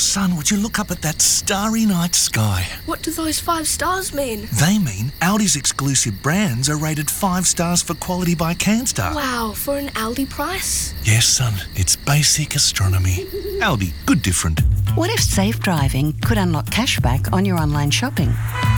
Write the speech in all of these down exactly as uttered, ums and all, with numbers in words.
son, would you look up at that starry night sky? What do those five stars mean? They mean Aldi's exclusive brands are rated five stars for quality by Canstar. Wow, for an Aldi price? Yes, son, it's basic astronomy. Aldi, good different. What if safe driving could unlock cashback on your online shopping?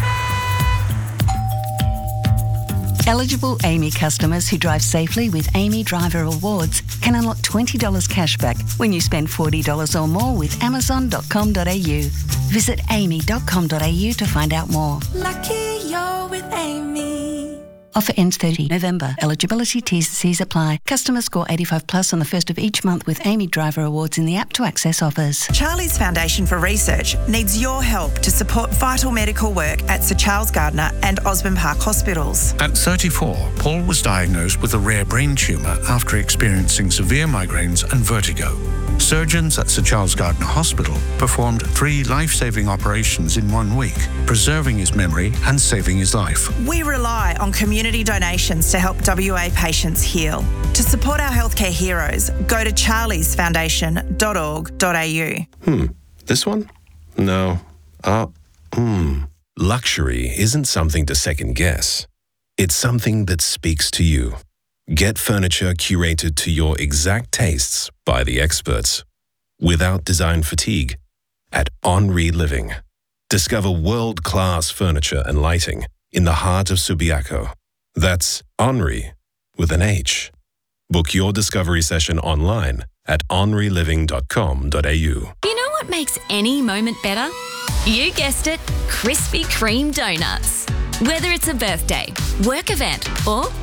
Eligible Amy customers who drive safely with Amy Driver Awards can unlock twenty dollars cashback when you spend forty dollars or more with amazon dot com dot a u. Visit amy dot com dot a u to find out more. Lucky you're with Amy. Offer ends thirtieth November. Eligibility T's and C's apply. Customers score eighty-five plus on the first of each month with Amy Driver Awards in the app to access offers. Charlie's Foundation for Research needs your help to support vital medical work at Sir Charles Gardner and Osborne Park hospitals. At thirty-four, Paul was diagnosed with a rare brain tumour after experiencing severe migraines and vertigo. Surgeons at Sir Charles Gardner Hospital performed three life-saving operations in one week, preserving his memory and saving his life. We rely on community donations to help W A patients heal. To support our healthcare heroes, go to charlies foundation dot org dot a u. Hmm. This one? No. Uh, hmm. Luxury isn't something to second guess. It's something that speaks to you. Get furniture curated to your exact tastes by the experts, without design fatigue, at Henri Living. Discover world-class furniture and lighting in the heart of Subiaco. That's Henri with an H. Book your discovery session online at henri living dot com dot a u. You know what makes any moment better? You guessed it, Krispy Kreme donuts. Whether it's a birthday, work event, or